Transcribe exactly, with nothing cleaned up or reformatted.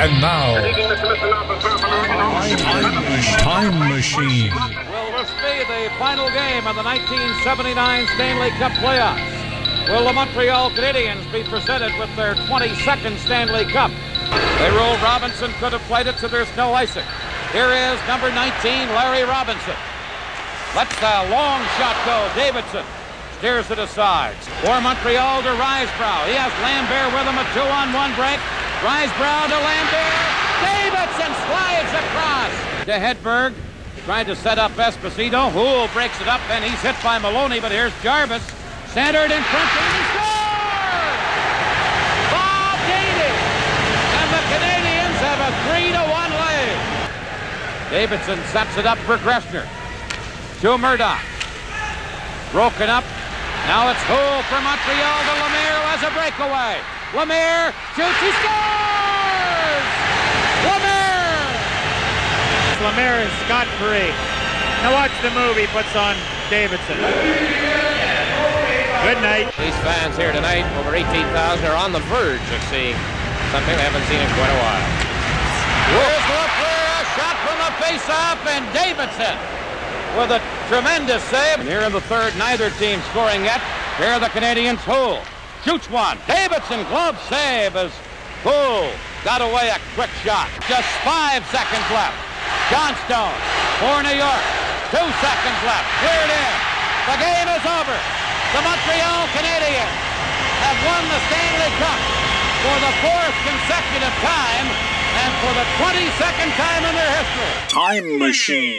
And now, Time Machine. Will this be the final game of the nineteen seventy-nine Stanley Cup playoffs? Will the Montreal Canadiens be presented with their twenty-second Stanley Cup? They ruled Robinson could have played it, so there's no icing. Here is number nineteen, Larry Robinson. Lets the long shot go. Davidson steers it aside. For Montreal to Risebrough. He has Lambert with him, a two-on-one break. Risebrough to Lambert. Davidson slides across to Hedberg. Trying to set up Esposito. Houle breaks it up, and he's hit by Maloney, but here's Jarvis. Centered in front, and he scores! Bob Gainey! And the Canadiens have a three to one lead. Davidson sets it up for Gressner. To Murdoch. Broken up. Now it's Houle for Montreal to Lemaire, who has a breakaway. Lemaire shoots, he scores! Lemaire! Lemaire is scot-free. Now watch the move he puts on Davidson. Good night. These fans here tonight, over eighteen thousand, are on the verge of seeing something they haven't seen in quite a while. Here's Lafleur, a shot from the face-off, and Davidson with a tremendous save. And here in the third, neither team scoring yet. Here are the Canadiens. Houle shoots one. Davidson glove save as Houle got away a quick shot. Just five seconds left. Johnstone for New York. Two seconds left. Cleared in. The game is over. The Montreal Canadiens have won the Stanley Cup for the fourth consecutive time and for the twenty-second time in their history. Time Machine.